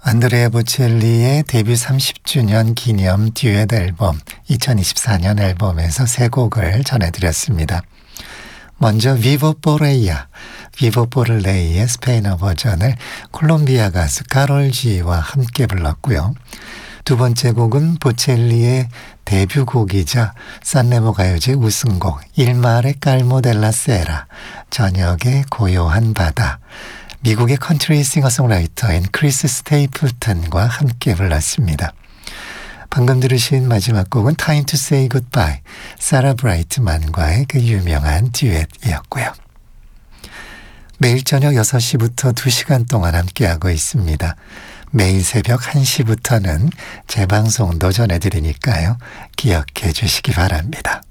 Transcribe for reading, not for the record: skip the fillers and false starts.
안드레아 보첼리의 데뷔 30주년 기념 듀엣 앨범 2024년 앨범에서 세 곡을 전해드렸습니다. 먼저 비보 포레이아, 비보 포를레이의 스페인어 버전을 콜롬비아 가수 카롤 G와 함께 불렀고요. 두 번째 곡은 보첼리의 데뷔곡이자 산레모 가요제 우승곡 일마레 깔모 델라 세라, 저녁의 고요한 바다, 미국의 컨트리 싱어송라이터인 크리스 스테이플턴과 함께 불렀습니다. 방금 들으신 마지막 곡은 Time to Say Goodbye, 사라 브라이트만과의 그 유명한 듀엣이었고요. 매일 저녁 6시부터 2시간 동안 함께하고 있습니다. 매일 새벽 1시부터는 재방송도 전해드리니까요. 기억해 주시기 바랍니다.